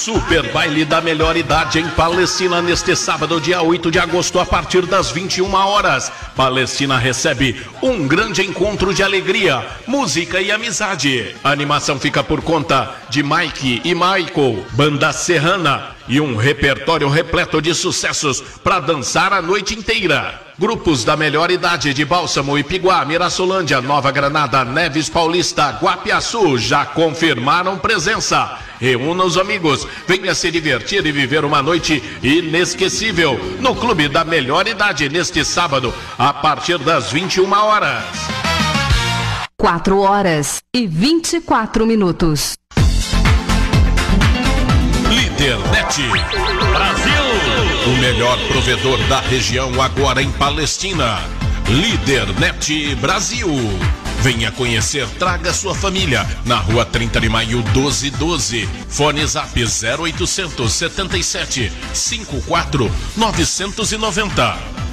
Super baile da melhor idade em Palestina neste sábado, dia 8 de agosto, a partir das 21 horas. Palestina recebe um grande encontro de alegria, música e amizade. A animação fica por conta de Mike e Michael, banda serrana, e um repertório repleto de sucessos para dançar a noite inteira. Grupos da melhor idade de Bálsamo, Ipiguá, Mirassolândia, Nova Granada, Neves Paulista, Guapiaçu já confirmaram presença. Reúna os amigos, venha se divertir e viver uma noite inesquecível no Clube da Melhor Idade neste sábado, a partir das 21 horas. 4h24. Lídernet Brasil, o melhor provedor da região agora em Palestina. Lídernet Brasil. Venha conhecer, traga sua família. Na rua 30 de maio 1212. Fone Zap 0800 77 54 990.